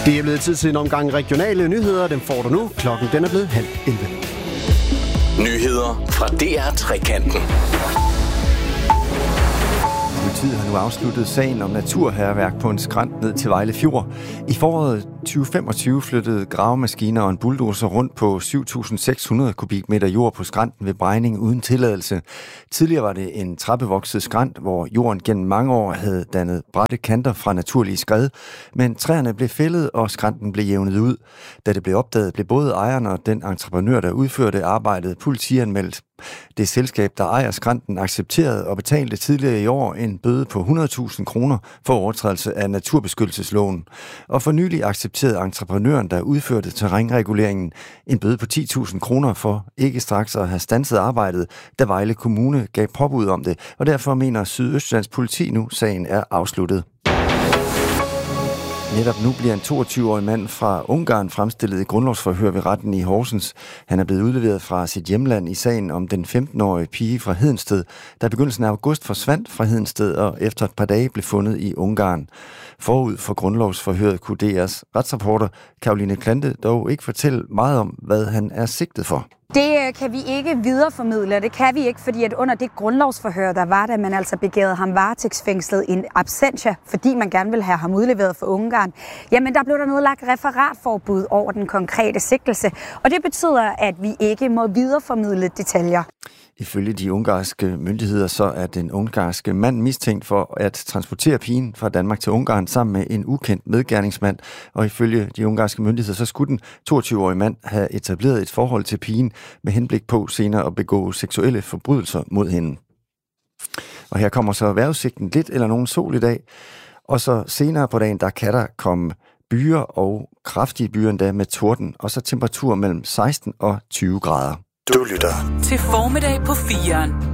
Det er blevet tid til en omgang regionale nyheder. Den får du nu. Klokken den er blevet 10:30. Nyheder fra DR Trekanten. Politiet har nu afsluttet sagen om naturhærværk på en skrænt ned til Vejle Fjord. I foråret 2025 flyttede gravemaskiner og en bulldozer rundt på 7.600 kubikmeter jord på skrænten ved Brejning uden tilladelse. Tidligere var det en trappevokset skrænt, hvor jorden gennem mange år havde dannet bratte kanter fra naturlige skred, men træerne blev fældet, og skrænten blev jævnet ud. Da det blev opdaget, blev både ejeren og den entreprenør, der udførte arbejdet, politianmeldt. Det selskab, der ejer skrænten, accepterede og betalte tidligere i år en bøde på 100.000 kroner for overtrædelse af naturbeskyttelsesloven. Og for nylig accepterede entreprenøren, der udførte terrænreguleringen, en bøde på 10.000 kroner for ikke straks at have standset arbejdet, da Vejle Kommune gav påbud om det. Og derfor mener Sydøstjyllands politi nu, sagen er afsluttet. Netop nu bliver en 22-årig mand fra Ungarn fremstillet i grundlovsforhør ved retten i Horsens. Han er blevet udleveret fra sit hjemland i sagen om den 15-årige pige fra Hedensted, der i begyndelsen af august forsvandt fra Hedensted og efter et par dage blev fundet i Ungarn. Forud for grundlovsforhøret kunne DR's retsreporter Caroline Klante dog ikke fortælle meget om, hvad han er sigtet for. Det kan vi ikke videreformidle, det kan vi ikke, fordi at under det grundlovsforhør, der var, da man altså begærede ham varetægtsfængslet in absentia, fordi man gerne ville have ham udleveret for Ungarn, jamen der blev der nedlagt referatforbud over den konkrete sigtelse, og det betyder, at vi ikke må videreformidle detaljer. Ifølge de ungarske myndigheder, så er den ungarske mand mistænkt for at transportere pigen fra Danmark til Ungarn sammen med en ukendt medgerningsmand. Og ifølge de ungarske myndigheder, så skulle den 22-årige mand have etableret et forhold til pigen med henblik på senere at begå seksuelle forbrydelser mod hende. Og her kommer så vejrudsigten, lidt eller nogen sol i dag. Og så senere på dagen, der kan der komme byer og kraftige byer endda med torden, og så temperatur mellem 16 og 20 grader. Du lytter til Formiddag på 4'eren.